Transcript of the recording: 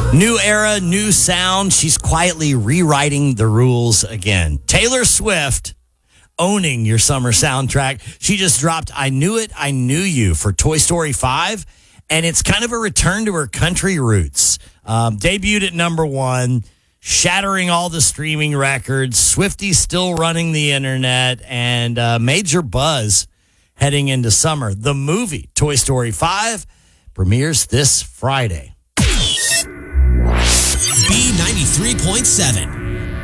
New era, new sound. She's quietly rewriting the rules again. Taylor Swift owning your summer soundtrack. She just dropped I Knew It, I Knew You for Toy Story 5, and it's kind of a return to her country roots. Debuted at number 1, shattering all the streaming records. Swifties still running the internet, and major buzz heading into summer. The movie, Toy Story 5, premieres this Friday. B93.7.